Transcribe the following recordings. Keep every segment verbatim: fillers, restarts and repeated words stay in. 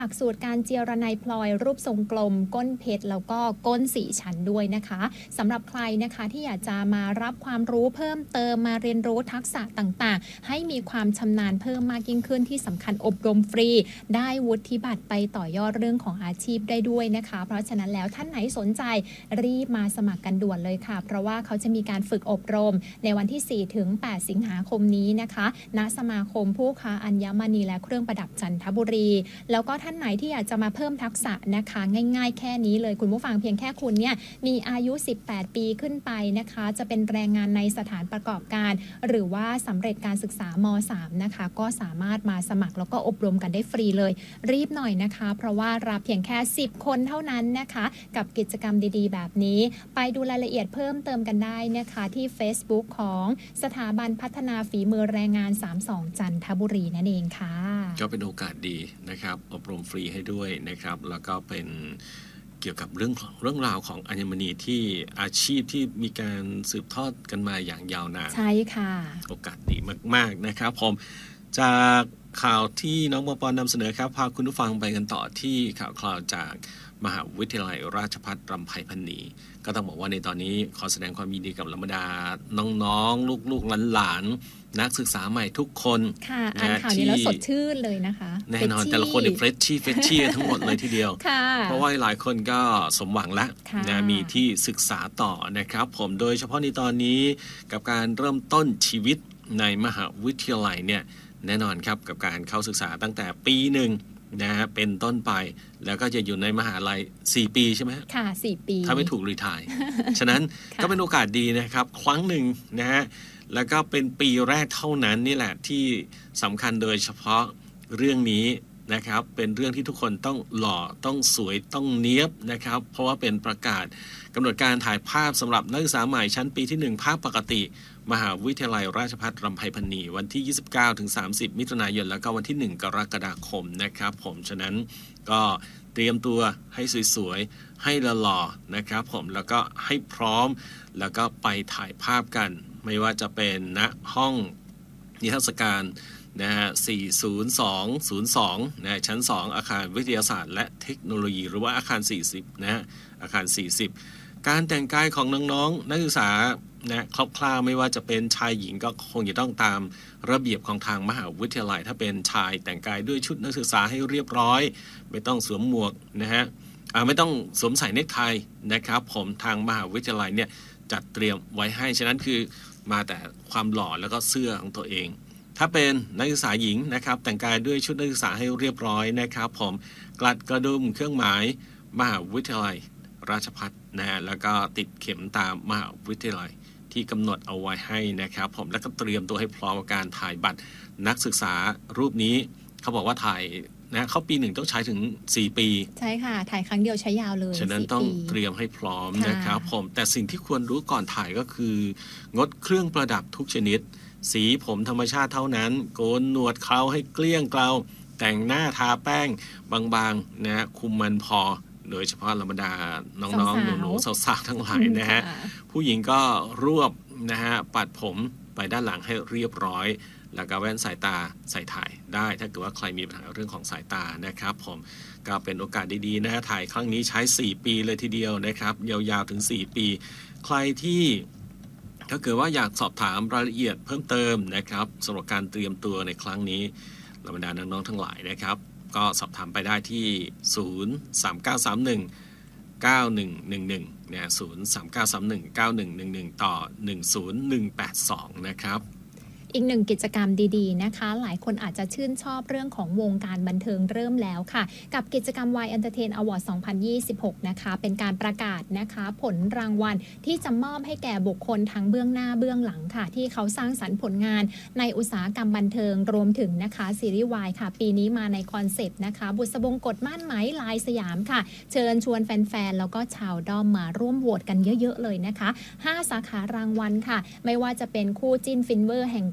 หลักสูตรการเจียระไนพลอยรูปทรงกลมก้นเพชรแล้วก็ก้นสี่ชั้นด้วยนะคะสำหรับใครนะคะที่อยากจะมารับความรู้เพิ่มเติมมาเรียนรู้ทักษะต่างๆให้มีความชำนาญเพิ่มมากยิ่งขึ้นที่สำคัญอบรมฟรีได้วุฒิบัตรไปต่อยอดเรื่องของอาชีพได้ด้วยนะคะเพราะฉะนั้นแล้วท่านไหนสนใจรีบมาสมัครกันด่วนเลยค่ะเพราะว่าเขาจะมีการฝึกอบรมในวันที่สี่ถึงแปดสิงหาคมนี้นะคะณสมาคมผู้ค้าอัญมณีและเครื่องประดับจันทบุรีแล้วก็ท่านไหนที่อยากจะมาเพิ่มทักษะนะคะง่ายๆแค่นี้เลยคุณผู้ฟังเพียงแค่คุณเนี่ยมีอายุสิบแปดปีขึ้นไปนะคะจะเป็นแรงงานในสถานประกอบการหรือว่าสำเร็จการศึกษาม สาม นะคะก็สามารถมาสมัครแล้วก็อบรมกันได้ฟรีเลยรีบหน่อยนะคะเพราะว่ารับเพียงแค่สิบคนเท่านั้นนะคะกับกิจกรรมดีๆแบบนี้ไปดูรายละเอียดเพิ่มเติมกันได้นะคะที่ Facebook ของสถาบันพัฒนาฝีมือแรงงานสามสิบสองจันทบุรีนั่นเองค่ะก็เป็นโอกาสดีนะครับอบรมฟรีให้ด้วยนะครับแล้วก็เป็นเกี่ยวกับเรื่องเรื่องราวของอัญมณีที่อาชีพที่มีการสืบทอดกันมาอย่างยาวนานใช่ค่ะโอกาสดีมากๆนะครับผมจากข่าวที่น้องปอปอนำเสนอครับพาคุณผู้ฟังไปกันต่อที่ข่าวคราวจากมหาวิทยาลัยราชภัฏรำไพพรรณีก็ต้องบอกว่าในตอนนี้ขอแสดงความยินดีกับเหล่าบรรดาน้องๆลูกๆหลานๆนักศึกษาใหม่ทุกคนค่ะอ่านข่าวนี้แล้วสดชื่นเลยนะคะแน่นอนแต่ละคนเนี่ยเฟรชชี่เฟรชชี่ทั้งหมดเลยทีเดียวเพราะว่าหลายคนก็สมหวังแล้วนะมีที่ศึกษาต่อนะครับผมโดยเฉพาะในตอนนี้กับการเริ่มต้นชีวิตในมหาวิทยาลัยเนี่ยแน่นอนครับกับการเข้าศึกษาตั้งแต่ปีหนึ่งนะฮะเป็นต้นไปแล้วก็จะอยู่ในมหาลัยสี่ปีใช่ไหมค่ะสี่ปีถ้าไม่ถูกรีไทร์ ฉะนั้นก็เป็นโอกาสดีนะครับครั้งหนึ่งนะฮะแล้วก็เป็นปีแรกเท่านั้นนี่แหละที่สำคัญโดยเฉพาะเรื่องนี้นะครับเป็นเรื่องที่ทุกคนต้องหล่อต้องสวยต้องเนี๊ยบนะครับเพราะว่าเป็นประกาศกำหนดการถ่ายภาพสำหรับนักศึกษาใหม่ชั้นปีที่หนึ่งภาพปกติมหาวิทยาลัยราชภัฏรำไพพรรณีวันที่ยี่สิบเก้าถึงสามสิบมิถุนายนแล้วก็วันที่หนึ่งกรกฎาคมนะครับผมฉะนั้นก็เตรียมตัวให้สวยๆให้หล่อๆนะครับผมแล้วก็ให้พร้อมแล้วก็ไปถ่ายภาพกันไม่ว่าจะเป็นณห้องนิทรรศการนะฮะสี่ศูนย์สองศูนย์สองนะชั้นสองอาคารวิทยาศาสตร์และเทคโนโลยีหรือว่าอาคารสี่สิบนะฮะอาคารสี่สิบการแต่งกายของน้องๆนักศึกษานะคร่าวๆไม่ว่าจะเป็นชายหญิงก็คงจะต้องตามระเบียบของทางมหาวิทยาลัยถ้าเป็นชายแต่งกายด้วยชุดนักศึกษาให้เรียบร้อยไม่ต้องสวมหมวกนะฮะอ่าไม่ต้องสวมใส่เนคไทนะครับผมทางมหาวิทยาลัยเนี่ยจัดเตรียมไว้ให้ฉะนั้นคือมาแต่ความหล่อแล้วก็เสื้อของตัวเองถ้าเป็นนักศึกษาหญิงนะครับแต่งกายด้วยชุดนักศึกษาให้เรียบร้อยนะครับผมกลัดกระดุมเครื่องหมายมหาวิทยาลัยราชภัฏนะฮะแล้วก็ติดเข็มตามมหาวิทยาลัยที่กำหนดเอาไว้ให้นะครับผมแล้วก็เตรียมตัวให้พร้อมกับการถ่ายบัตรนักศึกษารูปนี้เขาบอกว่าถ่ายนะเข้าปีหนึ่งต้องใช้ถึงสี่ปีใช่ค่ะถ่ายครั้งเดียวใช้ยาวเลยฉะนั้นต้องเตรียมให้พร้อมนะครับผมแต่สิ่งที่ควรรู้ก่อนถ่ายก็คืองดเครื่องประดับทุกชนิดสีผมธรรมชาติเท่านั้นโกนหนวดเคราให้เกลี้ยงเกลาแต่งหน้าทาแป้งบางๆนะคุมมันพอโดยเฉพาะธรรมดาน้องๆหนูๆสาวๆทั้งหลายนะฮะผู้หญิงก็รวบนะฮะปัดผมไปด้านหลังให้เรียบร้อยแล้วก็แว่นสายตาใส่ถ่ายได้ถ้าเกิดว่าใครมีปัญหาเรื่องของสายตานะครับผมก็เป็นโอกาสดีๆนะถ่ายครั้งนี้ใช้สี่ปีเลยทีเดียวนะครับยาวๆถึงสี่ปีใครที่ถ้าเกิดว่าอยากสอบถามรายละเอียดเพิ่มเติมนะครับสำหรับการเตรียมตัวในครั้งนี้เหล่าบรรดาน้องๆทั้งหลายนะครับก็สอบถามไปได้ที่ศูนย์ สาม เก้า สาม หนึ่ง เก้า หนึ่ง หนึ่ง หนึ่งนะศูนย์ สาม เก้า สาม หนึ่ง เก้า หนึ่ง หนึ่ง หนึ่งต่อหนึ่ง ศูนย์ หนึ่ง แปด สองนะครับอีกหนึ่งกิจกรรมดีๆนะคะหลายคนอาจจะชื่นชอบเรื่องของวงการบันเทิงเริ่มแล้วค่ะกับกิจกรรม วาย Entertain Award สองพันยี่สิบหกนะคะเป็นการประกาศนะคะผลรางวัลที่จะมอบให้แก่บุคคลทั้งเบื้องหน้าเบื้องหลังค่ะที่เขาสร้างสรรค์ผลงานในอุตสาหกรรมบันเทิงรวมถึงนะคะซีรีส์วายค่ะปีนี้มาในคอนเซปต์นะคะบุษบงกฎม่านไหมลายสยามค่ะเชิญชวนแฟนๆแล้วก็ชาวด้อมมาร่วมโหวตกันเยอะๆเลยนะคะห้าสาขารางวัลค่ะไม่ว่าจะเป็นคู่จิ้นฟินเวอร์แห่ง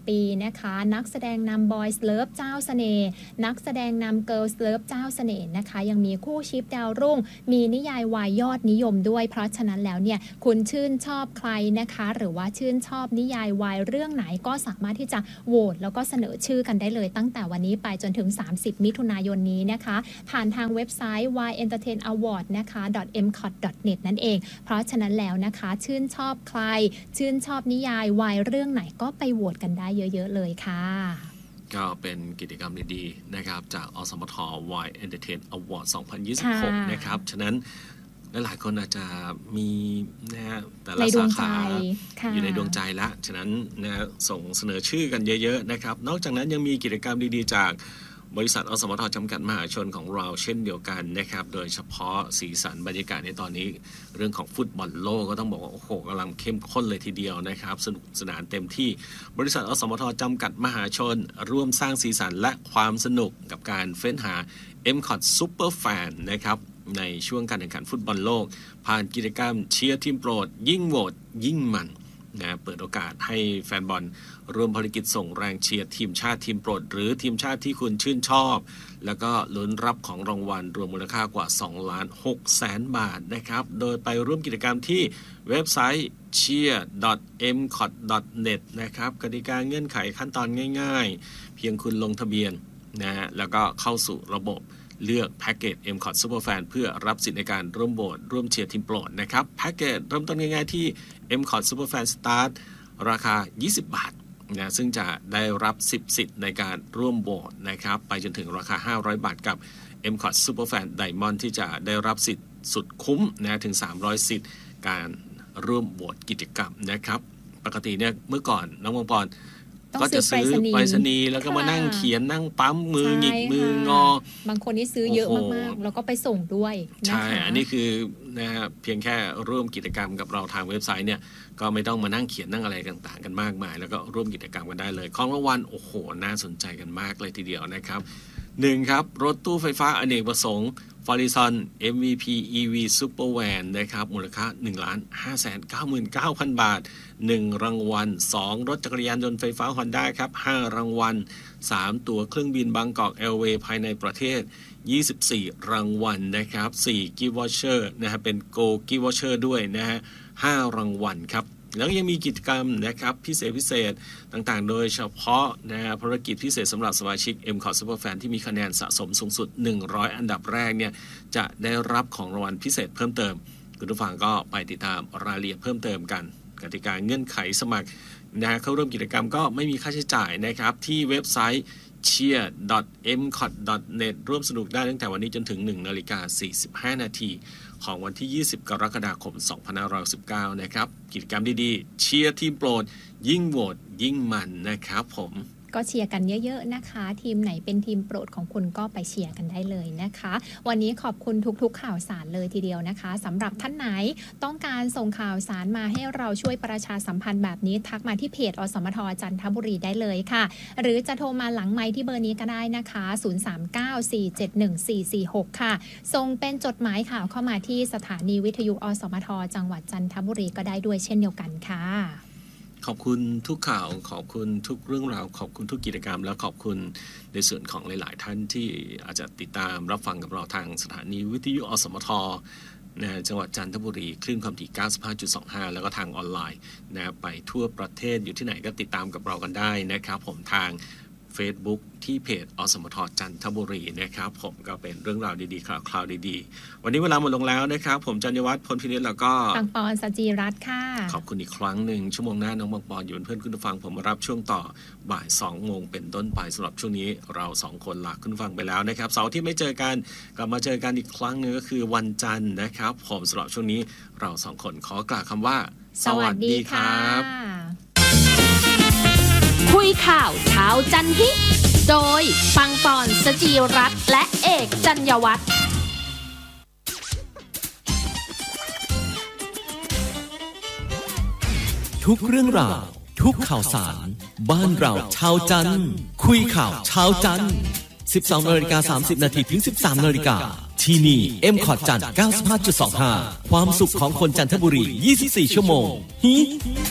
ปีนะคะนักแสดงนำ Boys Love เจ้าเสน่ห์นักแสดงนำ Girls Love เจ้าเสน่ห์นะคะยังมีคู่ชิปดาวรุ่งมีนิยายวายยอดนิยมด้วยเพราะฉะนั้นแล้วเนี่ยคุณชื่นชอบใครนะคะหรือว่าชื่นชอบนิยายวายเรื่องไหนก็สามารถที่จะโหวตแล้วก็เสนอชื่อกันได้เลยตั้งแต่วันนี้ไปจนถึงสามสิบมิถุนายนนี้นะคะผ่านทางเว็บไซต์ วาย เอ็นเตอร์เทน อวอร์ด นะคะ เอ็ม ซี โอ ที ดอท เน็ต นั่นเองเพราะฉะนั้นแล้วนะคะชื่นชอบใครชื่นชอบนิยายวายเรื่องไหนก็ไปโหวตกันได้เยอะๆเลยค่ะก็เป็นกิจกรรมดีๆนะครับจากอสมท Y Entertain Award สองพันยี่สิบหกนะครับฉะนั้นหลายๆคนอาจจะมีนะฮะแต่ละสาขาอยู่ในดวงใจละฉะนั้นนะส่งเสนอชื่อกันเยอะๆนะครับนอกจากนั้นยังมีกิจกรรมดีๆจากบริษัทอสมทจำกัดมหาชนของเราเช่นเดียวกันนะครับโดยเฉพาะสีสันบรรยากาศในตอนนี้เรื่องของฟุตบอลโลกก็ต้องบอกว่าโอ้โหกำลังเข้มข้นเลยทีเดียวนะครับสนุกสนานเต็มที่บริษัทอสมทจำกัดมหาชนร่วมสร้างสีสันและความสนุกกับการเฟ้นหา เอ็ม ซี โอ ที Super Fan นะครับในช่วงการแข่งขันฟุตบอลโลกผ่านกิจกรรมเชียร์ทีมโปรดยิ่งโหวตยิ่งมันนะเปิดโอกาสให้แฟนบอลร่วมภารกิจส่งแรงเชียร์ทีมชาติทีมโปรดหรือทีมชาติที่คุณชื่นชอบแล้วก็ลุ้นรับของรางวัลรวมมูลค่ากว่าสองล้านหกแสนบาทนะครับโดยไปร่วมกิจกรรมที่เว็บไซต์ เชียร์ ดอท เอ็ม ซี โอ ที ดอท เน็ต นะครับกติกาเงื่อนไขขั้นตอนง่ายๆเพียงคุณลงทะเบียนนะฮะแล้วก็เข้าสู่ระบบเลือกแพ็กเกจ เอ็ม ซี โอ ที Super Fan เพื่อรับสิทธิ์ในการร่วมโหวตร่วมเชียร์ทีมโปรดนะครับแพ็กเกจเริ่มต้นง่ายๆที่ เอ็ม ซี โอ ที Super Fan Start ราคายี่สิบบาทนะซึ่งจะได้รับสิบสิทธิ์ในการร่วมโหวตนะครับไปจนถึงราคาห้าร้อยบาทกับ เอ็ม ซี โอ ที Super Fan Diamond ที่จะได้รับสิทธิ์สุดคุ้มนะถึงสามร้อยสิทธิ์การร่วมโหวตกิจกรรมนะครับปกติเนี่ยเมื่อก่อนน้องวงปอนก็จะซื้อไปรษณีย์แล้วก็มานั่งเขียนนั่งปั๊มมือหงิกมืองอบางคนนี่ซื้อเยอะมากๆแล้วก็ไปส่งด้วยนะคะใช่อันนี้คือนะฮะเพียงแค่ร่วมกิจกรรมกับเราทางเว็บไซต์เนี่ยก็ไม่ต้องมานั่งเขียนนั่งอะไรต่างๆกันมากมายแล้วก็ร่วมกิจกรรมกันได้เลยของรางวัลโอ้โหน่าสนใจกันมากเลยทีเดียวนะครับหนึ่งครับรถตู้ไฟฟ้าอเนกประสงค์Horizon เอ็ม วี พี อี วี Super Van นะครับมูลค่า หนึ่งล้านห้าแสนเก้าหมื่นเก้าพัน บาทหนึ่งรางวัลสองรถจักรยานยนต์ไฟฟ้า Honda ครับห้ารางวัลสามตั๋วเครื่องบินบางกอกแอร์เวย์ภายในประเทศยี่สิบสี่รางวัลนะครับสี่กิฟต์วอเชอร์นะฮะเป็น Go Gift Voucher ด้วยนะฮะห้ารางวัลครับแล้วยังมีกิจกรรมนะครับพิเศษพิเศษต่างๆโดยเฉพาะนะภารกิจพิเศษสำหรับสมาชิก เอ็ม ซี โอ ที Super Fan ที่มีคะแนนสะสมสูงสุดหนึ่งร้อยอันดับแรกเนี่ยจะได้รับของรางวัลพิเศษเพิ่มเติมคุณผู้ฟังก็ไปติดตามรายละเอียดเพิ่มเติมกันกติกาเงื่อนไขสมัครนะเข้าร่วมกิจกรรมก็ไม่มีค่าใช้จ่ายนะครับที่เว็บไซต์ เชียร์ ดอท เอ็ม ซี โอ ที ดอท เน็ต ร่วมสนุกได้ตั้งแต่วันนี้จนถึง หนึ่งนาฬิกาสี่สิบห้านาทีของวันที่ยี่สิบกรกฎาคมสองพันห้าร้อยสิบเก้านะครับกิจกรรมดีๆเชียร์ทีมโปรดยิ่งโหวตยิ่งมันนะครับผมก็เชียร์กันเยอะๆนะคะทีมไหนเป็นทีมโปรดของคุณก็ไปเชียร์กันได้เลยนะคะวันนี้ขอบคุณทุกๆข่าวสารเลยทีเดียวนะคะสำหรับท่านไหนต้องการส่งข่าวสารมาให้เราช่วยประชาสัมพันธ์แบบนี้ทักมาที่เพจอสมทจันทบุรีได้เลยค่ะหรือจะโทรมาหลังไมค์ที่เบอร์นี้ก็ได้นะคะศูนย์ สาม เก้า สี่ เจ็ด หนึ่ง สี่ สี่ หกค่ะส่งเป็นจดหมายข่าวเข้ามาที่สถานีวิทยุอสมทจังหวัดจันทบุรีก็ได้ด้วยเช่นเดียวกันค่ะขอบคุณทุกข่าวขอบคุณทุกเรื่องราวขอบคุณทุกกิจกรรมและขอบคุณในส่วนของหลายๆท่านที่อาจจะติดตามรับฟังกับเราทางสถานีวิทยุอสมทนะจังหวัดจันทบุรีคลื่นความถี่ เก้าสิบห้าจุดสองห้า แล้วก็ทางออนไลน์นะไปทั่วประเทศอยู่ที่ไหนก็ติดตามกับเรากันได้นะครับผมทาง Facebook ที่เพจอสมทจันทบุรีนะครับผมก็เป็นเรื่องราวดีๆข่าวคราวดีๆวันนี้เวลาหมดลงแล้วนะครับผมจันยวัฒน์พลพินิจแล้วก็ปังปอนสจีรัตน์ค่ะขอบคุณอีกครั้งหนึ่งชั่วโมงหน้าน้องปังปอนอยู่เป็นเพื่อนคุณผู้ฟังผมมารับช่วงต่อบ่ายสองโมงเป็นต้นไปสำหรับช่วงนี้เราสองคนลาคุณผู้ฟังไปแล้วนะครับเสาร์ที่ไม่เจอกันกลับมาเจอกันอีกครั้งนึงก็คือวันจันทร์นะครับผมสำหรับช่วงนี้เราสองคนขอกล่าวคำว่าสวัสดีครับคุยข่าวเช้าจันฮิโดยปังปอนสจีรัตน์และเอกจัญญวัฒน์ทุกเรื่องราวทุกข่าวสารบ้านเราชาวจันทร์คุยข่าวชาวจันทร์ สิบสองนาฬิกาสามสิบนาทีถึง สิบสามนาฬิกาที่นี่ เอ็ม ซี โอ ที จันทร์ เก้าสิบห้าจุดสองห้า ความสุขของคนจันทบุรียี่สิบสี่ชั่วโมงฮิ